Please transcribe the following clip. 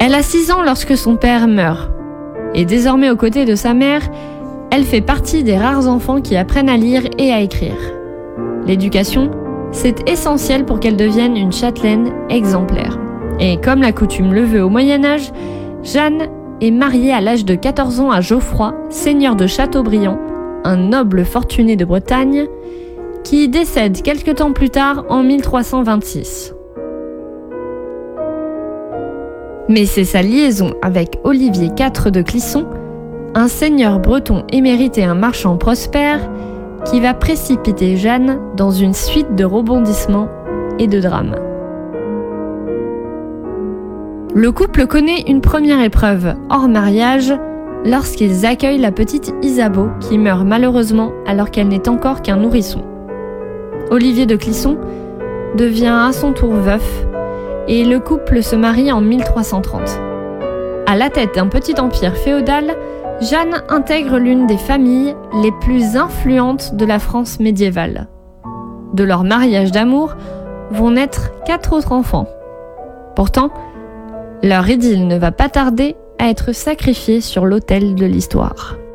Elle a 6 ans lorsque son père meurt. Et désormais aux côtés de sa mère, elle fait partie des rares enfants qui apprennent à lire et à écrire. L'éducation, c'est essentiel pour qu'elle devienne une châtelaine exemplaire. Et comme la coutume le veut au Moyen-Âge, Jeanne est mariée à l'âge de 14 ans à Geoffroy, seigneur de Châteaubriand, un noble fortuné de Bretagne, qui décède quelque temps plus tard en 1326. Mais c'est sa liaison avec Olivier IV de Clisson, un seigneur breton émérite et un marchand prospère, qui va précipiter Jeanne dans une suite de rebondissements et de drames. Le couple connaît une première épreuve hors mariage lorsqu'ils accueillent la petite Isabeau qui meurt malheureusement alors qu'elle n'est encore qu'un nourrisson. Olivier de Clisson devient à son tour veuf et le couple se marie en 1330. À la tête d'un petit empire féodal, Jeanne intègre l'une des familles les plus influentes de la France médiévale. De leur mariage d'amour vont naître 4 autres enfants. Pourtant, leur idylle ne va pas tarder à être sacrifiée sur l'autel de l'histoire.